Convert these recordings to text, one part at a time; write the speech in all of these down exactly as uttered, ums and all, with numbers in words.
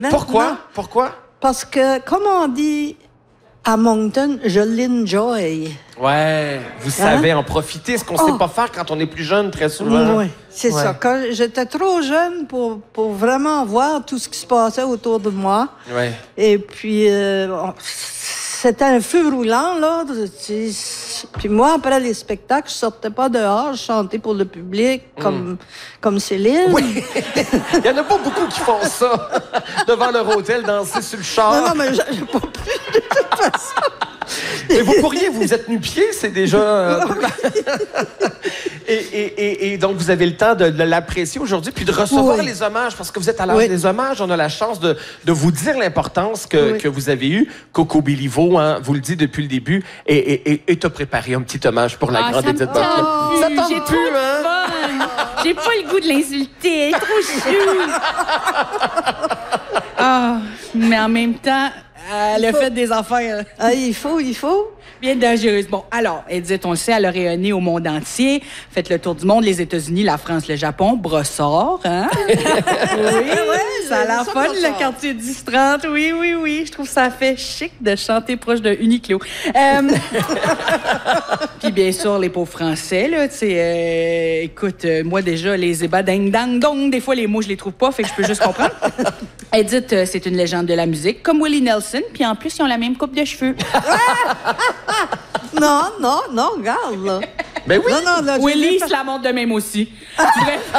Non, Pourquoi? non. Pourquoi? Parce que, comme on dit à Moncton, je l'enjoy. Ouais, vous savez en profiter, ce qu'on ne Oh. sait pas faire quand on est plus jeune, très souvent. Oui, c'est Ouais. ça. Quand j'étais trop jeune pour, pour vraiment voir tout ce qui se passait autour de moi. Ouais. Et puis, euh, on- c'était un feu roulant, là. C'est- Puis moi, après les spectacles, je sortais pas dehors, je chantais pour le public, comme, comme Céline. Oui. Il y en a pas beaucoup qui font ça. Devant leur hôtel, danser sur le char. Non, non, mais j'ai j'ai pas pu de toute façon. Mais vous pourriez, vous êtes nu-pied, c'est déjà... euh, et, et, et, et donc, vous avez le temps de, de l'apprécier aujourd'hui, puis de recevoir Oui. les hommages, parce que vous êtes à l'âge Oui. des hommages. On a la chance de, de vous dire l'importance que, Oui. que vous avez eue. Coco Béliveau, hein, vous le dit depuis le début, et, et, et, et t'as préparé un petit hommage pour la Ah, grande ça me Edith tente Butler. plus. Ça tente J'ai plus, trop de hein? fun. J'ai pas le goût de l'insulter. Elle est trop chou. Ah, mais en même temps, elle a fait des affaires Ah, il faut, il faut. bien dangereuses. Bon, alors, Edith, on le sait, elle a rayonné au monde entier. Fait le tour du monde, les États-Unis, la France, le Japon. Brossard, hein? oui, oui, ça a l'air ça, fun, Brossard. le quartier dix trente. Oui, oui, oui. Je trouve ça fait chic de chanter proche de Uniqlo. Euh, Puis bien sûr, les pauvres Français, là, tu sais, euh, écoute, euh, moi déjà, les ébats ding dang dong, des fois les mots, je les trouve pas, fait que je peux juste comprendre. Edith, euh, c'est une légende de la musique, comme Willie Nelson, puis en plus, ils ont la même coupe de cheveux. Non, non, non, regarde, là. Ben oui. Non, non, là, j'ai Willie fait- se la montre de même aussi. Bref.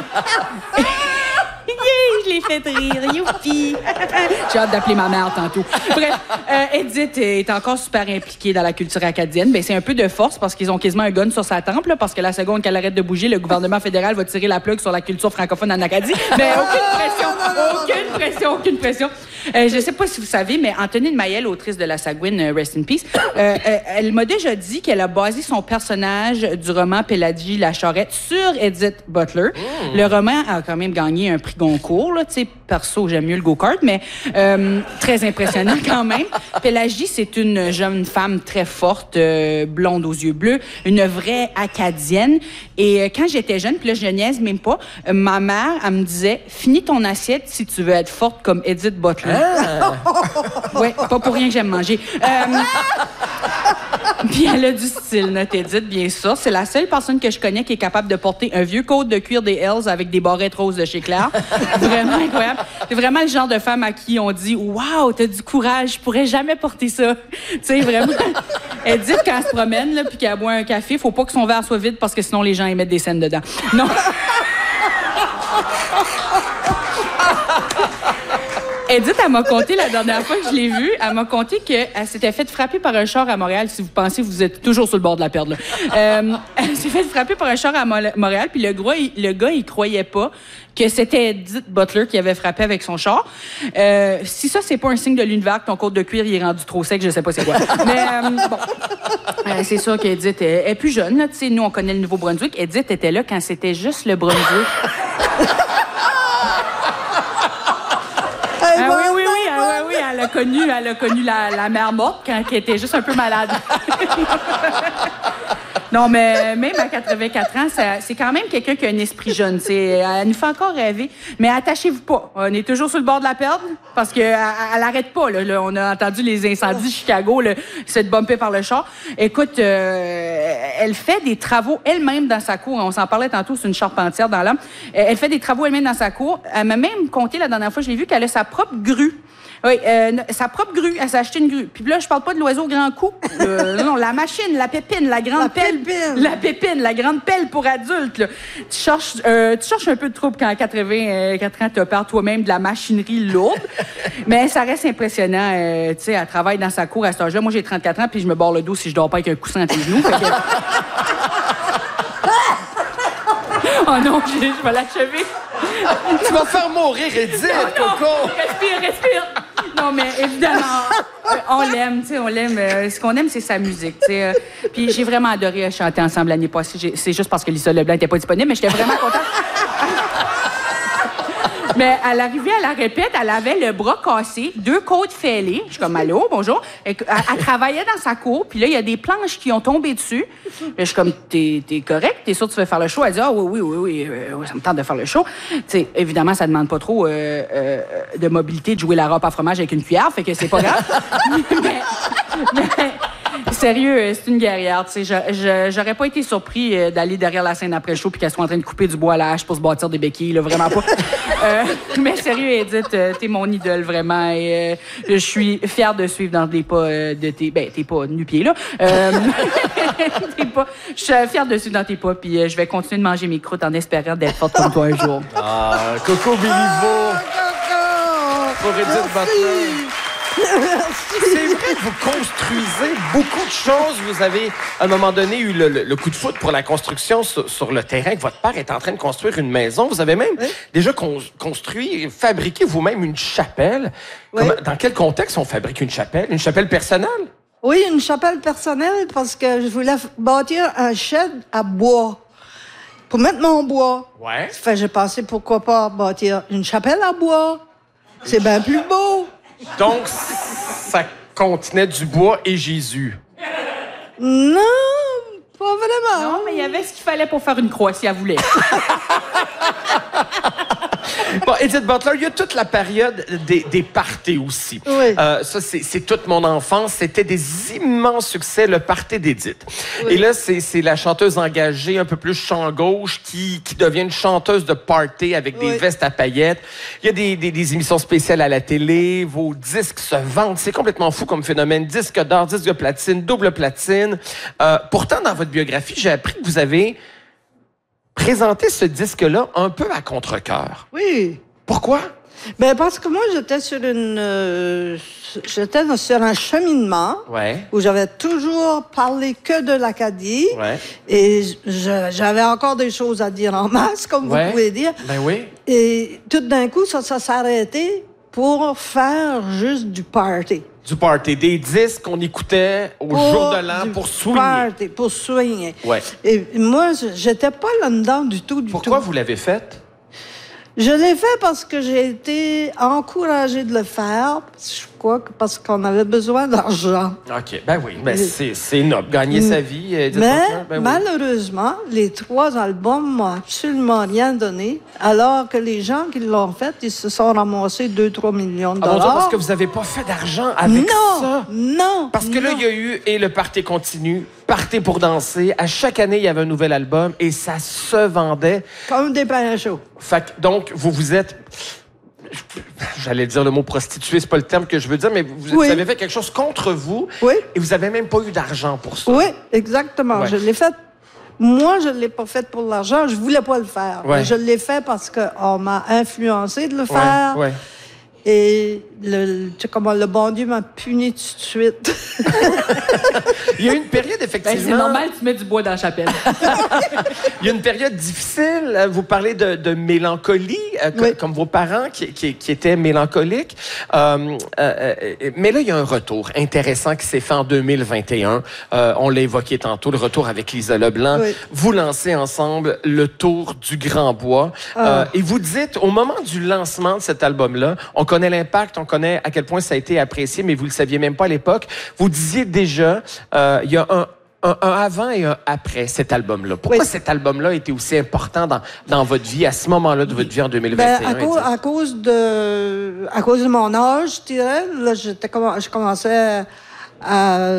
Yeah, je l'ai fait rire, youpi! J'ai hâte d'appeler ma mère tantôt. Bref, euh, Edith est encore super impliquée dans la culture acadienne. Ben, c'est un peu de force parce qu'ils ont quasiment un gun sur sa tempe, là, parce que la seconde qu'elle arrête de bouger, le gouvernement fédéral va tirer la plug sur la culture francophone en Acadie. Mais aucune pression, aucune pression, aucune pression. Euh, je sais pas si vous savez, mais Antonine Maillet, autrice de La Sagouine, euh, Rest in Peace, euh, euh, elle m'a déjà dit qu'elle a basé son personnage du roman Péladgie la Charrette sur Edith Butler. Le roman a quand même gagné un prix Goncourt, là, tu sais, perso, j'aime mieux le go-kart, mais euh, très impressionnant quand même. Pélagie, c'est une jeune femme très forte, euh, blonde aux yeux bleus, une vraie acadienne. Et euh, quand j'étais jeune, puis là, je niaise même pas, euh, ma mère, elle me disait, finis ton assiette si tu veux être forte comme Edith Butler. Oui, pas pour rien que j'aime manger. Euh, Puis elle a du style, notre Edith, bien sûr. C'est la seule personne que je connais qui est capable de porter un vieux coat de cuir des Hells avec des barrettes roses de chez Claire. Vraiment incroyable. C'est vraiment le genre de femme à qui on dit « Wow, t'as du courage, je pourrais jamais porter ça. » Tu sais, vraiment. Edith, quand elle se promène, là, puis qu'elle boit un café, faut pas que son verre soit vide parce que sinon les gens y mettent des scènes dedans. Non. Edith, elle m'a conté la dernière fois que je l'ai vue, elle m'a conté qu'elle s'était faite frapper par un char à Montréal. Si vous pensez, vous êtes toujours sur le bord de la perte, là. Euh, elle s'est faite frapper par un char à Mo- Montréal, puis le gars, il, le gars, il croyait pas que c'était Edith Butler qui avait frappé avec son char. Euh, si ça, c'est pas un signe de l'univers que ton côte de cuir il est rendu trop sec, je sais pas c'est quoi. Mais euh, bon, Euh, c'est sûr qu'Edith est, est plus jeune. Là. Tu sais, nous, on connaît le Nouveau-Brunswick. Edith était là quand c'était juste le Brunswick. Hey, Ah bon, oui, oui, oui, bon, ah, oui, oui, elle a connu, elle a connu la, la mère morte quand elle était juste un peu malade. Non, mais même à quatre-vingt-quatre ans, ça- c'est quand même quelqu'un qui a un esprit jeune. C'est, elle nous fait encore rêver. Mais attachez-vous pas. On est toujours sur le bord de la perte parce qu'elle n'arrête pas. Là, là. On a entendu les incendies de Chicago, là, se bumper par le char. Écoute, euh, elle fait des travaux elle-même dans sa cour. On s'en parlait tantôt, c'est une charpentière dans l'âme. Elle fait des travaux elle-même dans sa cour. Elle m'a même conté la dernière fois, je l'ai vu, qu'elle a sa propre grue. Oui, euh, sa propre grue. Elle s'est acheté une grue. Puis là, je parle pas de l'oiseau grand cou. Euh, non, la machine, la pépine, la grande La pelle. pépine. La pépine, la grande pelle pour adultes. Là. Tu, cherches, euh, tu cherches un peu de trouble quand à quatre-vingt-quatre ans, tu opères toi-même de la machinerie lourde. Mais ça reste impressionnant. Euh, tu sais, elle travaille dans sa cour à cet âge-là. Moi, j'ai trente-quatre ans, puis je me barre le dos si je dors pas avec un coussin entre les genoux. Fait que... Oh non, je, je vais l'achever. Tu vas faire mourir Edith, Non, Coco! respire, respire. Non, mais évidemment, euh, on l'aime, tu sais, on l'aime. Euh, ce qu'on aime, c'est sa musique, tu sais. Euh, puis j'ai vraiment adoré euh, chanter ensemble l'année passée. J'ai- C'est juste parce que Lisa Leblanc n'était pas disponible, mais j'étais vraiment contente. Mais à l'arrivée à la répète, elle avait le bras cassé, deux côtes fêlées. Je suis comme, allô, bonjour. Elle, elle, elle travaillait dans sa cour, puis là, il y a des planches qui ont tombé dessus. Puis je suis comme, t'es, t'es correct? T'es sûr que tu veux faire le show? Elle dit, ah oui, oui, oui, oui, euh, oui, ça me tente de faire le show. Tu sais, évidemment, ça demande pas trop euh, euh, de mobilité de jouer la râpe à fromage avec une cuillère, fait que c'est pas grave. mais, mais, sérieux, c'est une guerrière. Tu sais, je, je, j'aurais pas été surpris d'aller derrière la scène après le show puis qu'elle soit en train de couper du bois à la hache pour se bâtir des béquilles, là, vraiment pas. euh, mais sérieux, Edith, t'es mon idole, vraiment. Et, euh, je suis fière de suivre dans les pas euh, de tes... Ben, t'es pas nu-pieds, là. Euh, t'es pas... Je suis fière de suivre dans tes pas, puis euh, je vais continuer de manger mes croûtes en espérant d'être forte comme toi un jour. Ah, Coco Béliveau! Pour Edith Butler. C'est vrai que vous construisez beaucoup de choses. Vous avez, à un moment donné, eu le, le, le coup de foudre pour la construction sur, sur le terrain, que votre père est en train de construire une maison. Vous avez même oui. déjà con, construit, fabriqué vous-même une chapelle. Oui. Comment, dans quel contexte on fabrique une chapelle? Une chapelle personnelle? Oui, une chapelle personnelle parce que je voulais bâtir un shed à bois pour mettre mon bois. Ouais. Ça fait j'ai pensé pourquoi pas bâtir une chapelle à bois. C'est bien plus beau. Donc, ça contenait du bois et Jésus. Non, pas vraiment. Non, mais il y avait ce qu'il fallait pour faire une croix, si elle voulait. Bon, Edith Butler, il y a toute la période des, des parties aussi. Oui. Euh, ça, c'est, c'est toute mon enfance. C'était des immenses succès, le party d'Edith. Oui. Et là, c'est, c'est la chanteuse engagée, un peu plus chant gauche, qui, qui devient une chanteuse de party avec des oui. vestes à paillettes. Il y a des, des, des émissions spéciales à la télé. Vos disques se vendent. C'est complètement fou comme phénomène. Disque d'or, disque de platine, double platine. Euh, pourtant, dans votre biographie, j'ai appris que vous avez présenter ce disque-là un peu à contre-cœur. Oui. Pourquoi? Ben parce que moi, j'étais sur une... Euh, j'étais sur un cheminement ouais. où j'avais toujours parlé que de l'Acadie. Ouais. Et je, j'avais encore des choses à dire en masse, comme ouais. vous pouvez dire. Ben oui. Et tout d'un coup, ça, ça s'est arrêté pour faire juste du party. Du party, des disques qu'on écoutait au pour jour de l'an pour soigner. Party, pour soigner. Ouais. Et moi, j'étais pas là-dedans du tout, du Pourquoi tout. Pourquoi vous l'avez fait? Je l'ai fait parce que j'ai été encouragée de le faire. Je crois que parce qu'on avait besoin d'argent. OK. Ben oui, ben c'est, c'est noble. Gagner sa vie. Edith Mais Butler, ben malheureusement, oui. les trois albums m'ont absolument rien donné, alors que les gens qui l'ont fait, ils se sont ramassés deux trois millions de dollars. Ah, bon, parce que vous n'avez pas fait d'argent avec non, ça? Non, Parce que non. là, il y a eu Et le party continue, Party pour danser. À chaque année, il y avait un nouvel album et ça se vendait. Comme des pains chauds. Fait que, donc, vous vous êtes... J'allais dire le mot prostituée, c'est pas le terme que je veux dire, mais vous, oui. vous avez fait quelque chose contre vous oui. et vous avez même pas eu d'argent pour ça. Oui, exactement. Ouais. Je l'ai fait. Moi, je ne l'ai pas fait pour l'argent. Je voulais pas le faire. Ouais. Mais je l'ai fait parce qu'on m'a influencé de le faire. Ouais, ouais. Et le, tu sais comment le bon Dieu m'a puni tout de suite. Il y a eu une période, effectivement... Ben, c'est normal, tu mets du bois dans la chapelle. Il y a une période difficile. Vous parlez de, de mélancolie, euh, oui. comme vos parents qui, qui, qui étaient mélancoliques. Euh, euh, mais là, il y a un retour intéressant qui s'est fait en deux mille vingt et un. Euh, on l'a évoqué tantôt, le retour avec Lisa Leblanc. Oui. Vous lancez ensemble le Tour du Grand Bois. Ah. Euh, et vous dites, au moment du lancement de cet album-là, on connaît l'impact, on connaît à quel point ça a été apprécié, mais vous le saviez même pas à l'époque. Vous disiez déjà, euh, il y a un, un, un avant et un après cet album-là. Pourquoi oui. cet album-là était aussi important dans, dans votre vie, à ce moment-là de votre vie en deux mille vingt et un? Ben, à, cause, à, cause de, à cause de mon âge, je dirais, là, j'étais, je commençais à,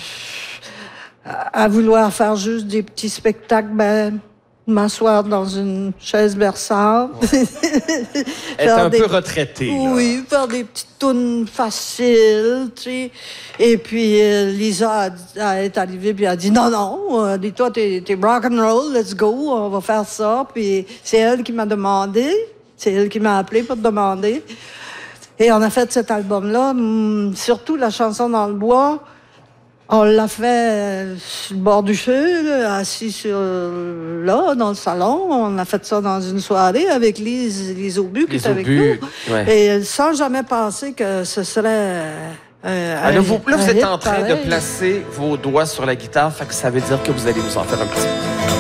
à vouloir faire juste des petits spectacles, ben, m'asseoir dans une chaise berçante. Ouais. Être un des... peu retraitée. Oui, là. Faire des petites tunes faciles, tu sais. Et puis, euh, Lisa a, a, est arrivée, puis elle a dit, non, non, euh, dis-toi, t'es, t'es rock'n'roll, let's go, on va faire ça. Puis c'est elle qui m'a demandé, c'est elle qui m'a appelé pour te demander. Et on a fait cet album-là, hum, surtout la chanson dans le bois. On l'a fait euh, sur le bord du feu, là, assis sur, là, dans le salon. On a fait ça dans une soirée avec Lise, Lise Aubu, qui était avec nous. Ouais. Et sans jamais penser que ce serait... Euh, ah, là, vous, là, vous êtes en train pareil. de placer vos doigts sur la guitare, fait que ça veut dire que vous allez nous en faire un petit peu.